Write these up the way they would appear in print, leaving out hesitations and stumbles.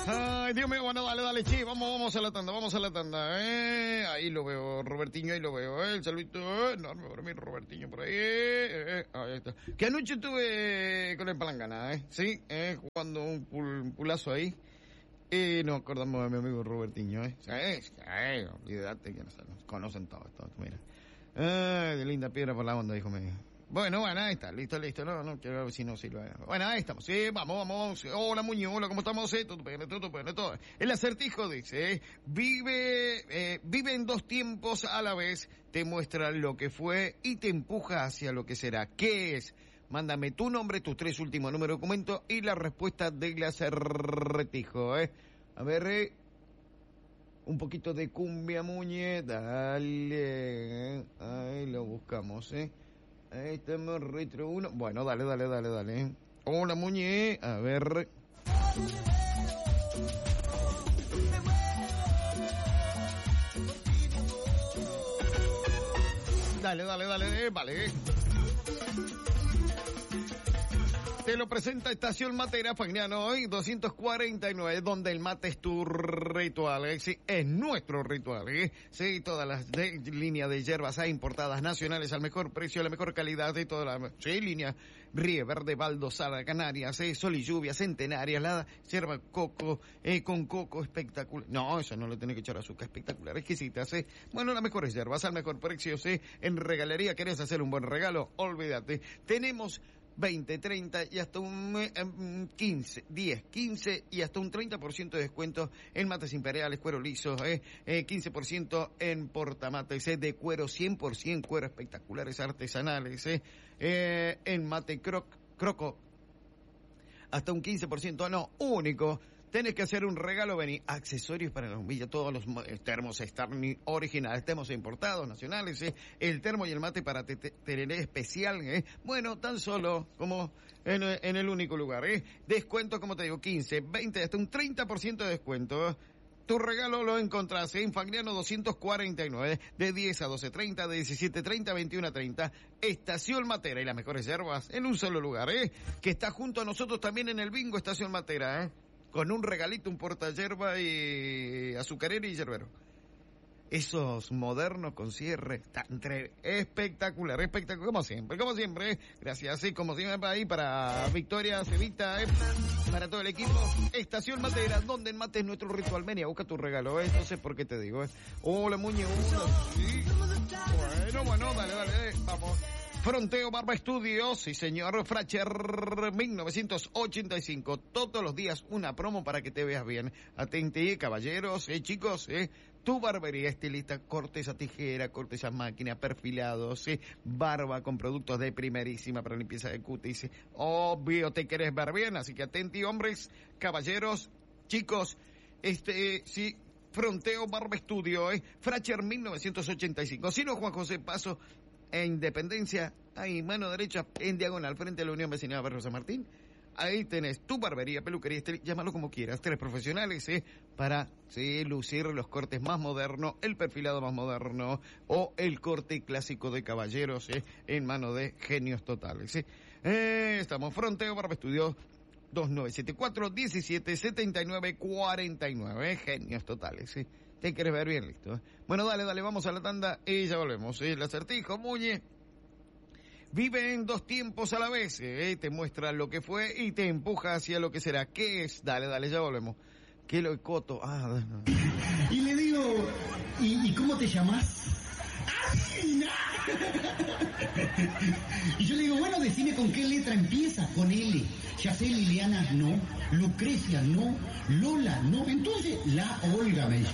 Ay, Dios mío, bueno, dale, che, vamos a la tanda, ahí lo veo, Robertinho, ahí lo veo, el saludito enorme para mí, Robertinho, por ahí, ahí está. Que anoche estuve con el Palangana, sí, jugando un pulazo ahí, nos acordamos de mi amigo Robertinho, olvídate que nos conocen todos, mira. De linda piedra por la onda, dijo medio. Bueno, ahí está, listo, no, quiero ver si no sirve. Bueno, ahí estamos, sí, vamos. Hola, Muñoz, hola, ¿cómo estamos? Todo bien, todo. El acertijo dice, vive en dos tiempos a la vez, te muestra lo que fue y te empuja hacia lo que será. ¿Qué es? Mándame tu nombre, tus 3 últimos números de documento y la respuesta del acertijo, A ver, un poquito de cumbia, Muñe, dale, ahí lo buscamos, Ahí estamos, Retro 1. Bueno, dale. Hola, Muñe. A ver. Dale, vale. Te lo presenta Estación Matera, Fagnano, hoy 249, donde el mate es tu ritual, sí, es nuestro ritual, sí, todas las líneas de hierbas importadas nacionales al mejor precio, a la mejor calidad de toda la, línea Ríe Verde, Baldosada, Canarias, Sol y Lluvia, Centenaria, la hierba coco, con coco espectacular, no, eso no le tiene que echar azúcar, espectacular, exquisitas, bueno, las mejores hierbas al mejor precio, en regalería, ¿querés hacer un buen regalo? Olvídate, tenemos 20, 30 y hasta un 15 y hasta un 30% de descuento en mates imperiales, cuero liso, 15% en portamates de cuero, 100% cuero espectaculares artesanales, en mate croco, hasta un 15%, no, único. Tenés que hacer un regalo, vení, accesorios para la bombilla, todos los termos Stanley originales, termos importados, nacionales, el termo y el mate para tereré especial, bueno, tan solo como en el único lugar, descuento, como te digo, 15, 20, hasta un 30% de descuento. Tu regalo lo encontrás en Fagnano 249, de 10 a 12:30, de 17:30 a 21:30, Estación Matera y las mejores hierbas en un solo lugar, que está junto a nosotros también en el bingo Estación Matera, con un regalito, un portayerba y azucarero y yerbero. Esos modernos con cierre, espectacular, como siempre, gracias, como siempre ahí para Victoria, Cevita, para todo el equipo, Estación Matera, donde el mate es nuestro ritual, Menia, busca tu regalo, no sé por qué te digo, hola, Muñe, sí. Bueno, dale, vamos. Fronteo Barba Estudios, sí señor, Fracher 1985, todos los días una promo para que te veas bien. Atente, caballeros, chicos, tu barbería, estilista, cortes a tijera, cortes a máquina, perfilados, barba con productos de primerísima para limpieza de cutis, obvio te querés ver bien, así que atenti, hombres, caballeros, chicos, sí, Fronteo Barba Estudio, Fracher 1985, si no Juan José Paso, en Independencia, ahí mano derecha, en diagonal, frente a la Unión Vecinal Barrio San Martín. Ahí tenés tu barbería, peluquería, llámalo como quieras, 3 profesionales, para lucir los cortes más modernos, el perfilado más moderno, o el corte clásico de caballeros, en mano de genios totales, Estamos Fronteo Barba Estudio 2974-1779-49, genios totales, Te quieres ver bien, listo. Bueno, dale, vamos a la tanda y ya volvemos. El acertijo, Muñe. Vive en dos tiempos a la vez, te muestra lo que fue y te empuja hacia lo que será. ¿Qué es? Dale, ya volvemos. ¿Qué lo coto? No. Y le digo, ¿y cómo te llamas? Y yo le digo, bueno, decime con qué letra empieza. Con L. Ya sé, Liliana, no. Lucrecia, no. Lola, no. Entonces, la Olga, me dice.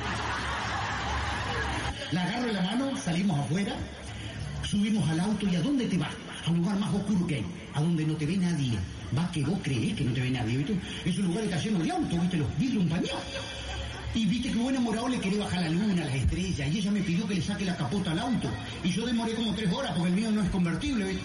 La agarro en la mano, salimos afuera, subimos al auto y ¿a dónde te vas? A un lugar más oscuro que hay, a donde no te ve nadie. Vas que vos creés que no te ve nadie, ¿viste? Es un lugar que está lleno de autos, ¿viste? Los vidrios empañados. Y viste que buen enamorado le quería bajar la luna, las estrellas, y ella me pidió que le saque la capota al auto. Y yo demoré como 3 horas porque el mío no es convertible, ¿viste?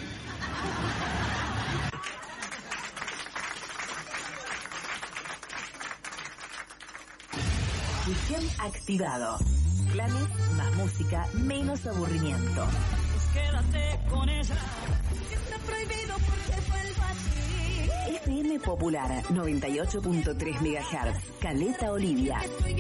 Fusión activado. Planes, más música, menos aburrimiento. Quédate con ella. Está prohibido porque vuelva a ti. FM Popular 98.3 MHz, Caleta Olivia.